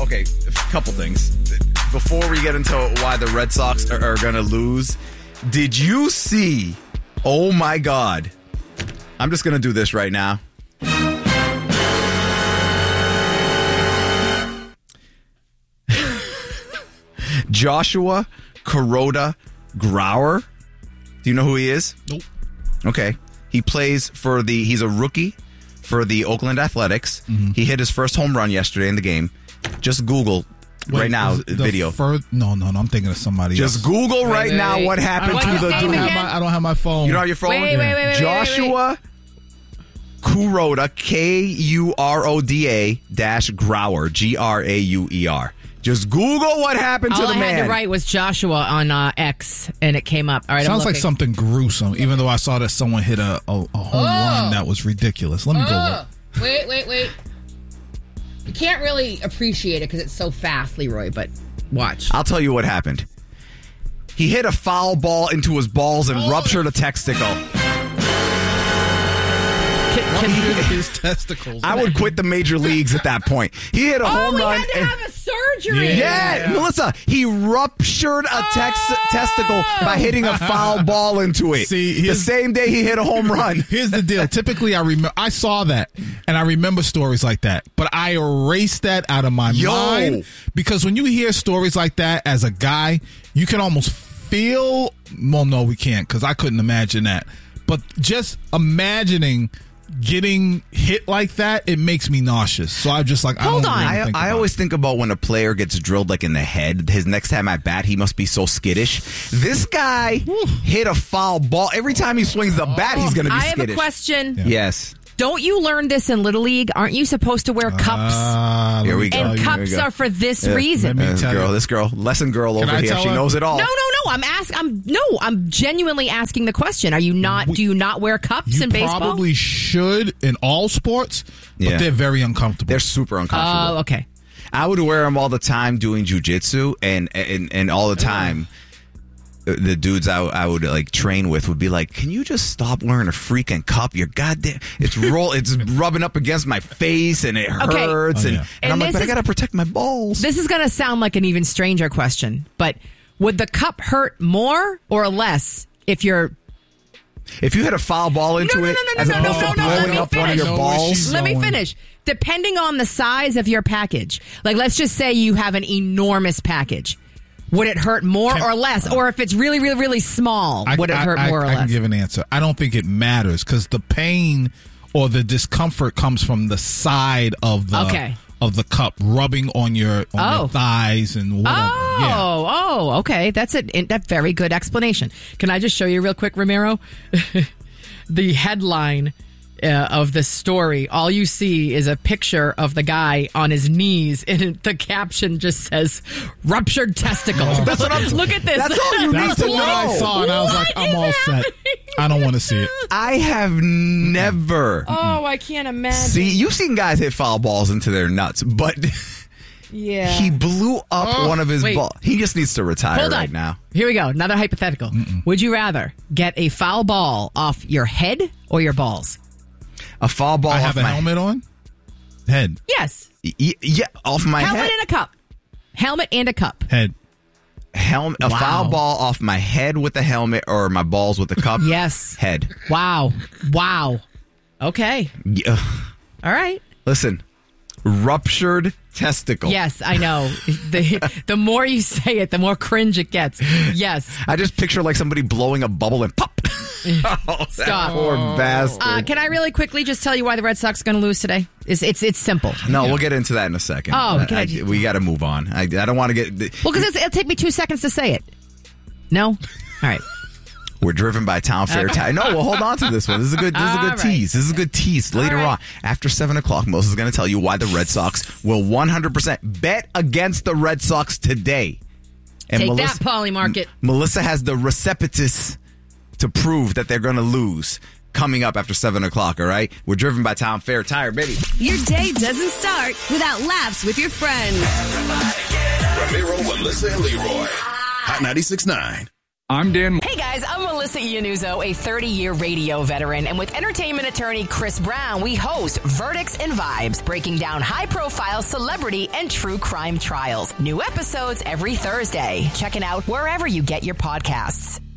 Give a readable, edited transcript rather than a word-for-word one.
okay, a couple things. Before we get into why the Red Sox are going to lose, did you see, oh my God, I'm just going to do this right now. Joshua Kuroda Grauer. Do you know who he is? Nope. Okay. He plays he's a rookie for the Oakland Athletics. Mm-hmm. He hit his first home run yesterday in the game. Just Google right now video. No, I'm thinking of somebody else. Just Google right now what happened to the dude. I don't have my phone. You don't have your phone? Wait. Joshua Kuroda, Kuroda -Grauer, Grauer. Just Google what happened to the man. All I had to write was Joshua on X, and it came up. All right, sounds like something gruesome, even though I saw that someone hit a home run that was ridiculous. Let me go look. Wait. You can't really appreciate it because it's so fast, Leroy, but watch. I'll tell you what happened. He hit a foul ball into his balls and ruptured a testicle. His testicles. I would quit the major leagues at that point. He hit a home run. He had to have a surgery. Yeah, Melissa, he ruptured a testicle by hitting a foul ball into it. See, the same day he hit a home run. Here's the deal. Typically, I saw that, and I remember stories like that, but I erased that out of my mind because when you hear stories like that as a guy, you can almost feel. Well, no, we can't because I couldn't imagine that. But just imagining getting hit like that, it makes me nauseous. So I'm just like, I always think about when a player gets drilled like in the head. His next time at bat, he must be so skittish. This guy hit a foul ball. Every time he swings the bat, he's going to be skittish. I have a question. Yeah. Yes. Don't you learn this in Little League? Aren't you supposed to wear cups? Here we go. And cups are for this reason. This girl, lesson girl over here, she knows it all. No. I'm genuinely asking the question. Do you not wear cups in baseball? You probably should in all sports, but they're very uncomfortable. They're super uncomfortable. Oh, okay. I would wear them all the time doing jiu-jitsu and all the time. The dudes I would like train with would be like, "Can you just stop wearing a freaking cup? You're goddamn, it's rubbing up against my face and it hurts." And I'm like, "But I gotta protect my balls." This is gonna sound like an even stranger question, but would the cup hurt more or less if you hit a foul ball into it as opposed to blowing up one of your balls? Let me finish. Depending on the size of your package, like let's just say you have an enormous package. Would it hurt more or less? Or if it's really, really, really small, would it hurt more or less? I can give an answer. I don't think it matters because the pain or the discomfort comes from the side of the cup rubbing on your thighs and whatever. Okay. That's a very good explanation. Can I just show you real quick, Ramiro? The headline of the story, all you see is a picture of the guy on his knees, and the caption just says "ruptured testicles." That's what Look at this. That's all you need to know. I saw, and I was like, I'm all set. I don't want to see it. I have never. I can't imagine. You've seen guys hit foul balls into their nuts, but he blew up one of his balls. He just needs to retire right now. Here we go. Another hypothetical. Would you rather get a foul ball off your head or your balls? A foul ball. I have a helmet on? Head. Yes. Yeah, off my head. Helmet and a cup. Helmet and a cup. Head. Helmet. A foul ball off my head with the helmet or my balls with the cup? Yes. Head. Wow. Okay. Yeah. All right. Listen. Ruptured testicle. Yes, I know. The more you say it, the more cringe it gets. Yes. I just picture like somebody blowing a bubble and pop. Stop. That poor bastard. Can I really quickly just tell you why the Red Sox are going to lose today? It's simple. No, we'll get into that in a second. We got to move on. I don't want to get... Well, because it'll take me 2 seconds to say it. No? All right. We're driven by Town Fair Tire. No, we'll hold on to this one. This is a good tease. This is a good tease. Later on, after 7 o'clock, Melissa's going to tell you why the Red Sox will 100% bet against the Red Sox today. And Take that, Paulie Market. Melissa has the recipitus to prove that they're going to lose coming up after 7 o'clock, all right? We're driven by Town Fair Tire, baby. Your day doesn't start without laughs with your friends. Ramiro, Melissa, and Leroy. Hot 96.9. I'm Dan. Hey guys, I'm Melissa Iannuzzo, a 30-year radio veteran, and with entertainment attorney Chris Brown, we host Verdicts and Vibes, breaking down high-profile celebrity and true crime trials. New episodes every Thursday. Check it out wherever you get your podcasts.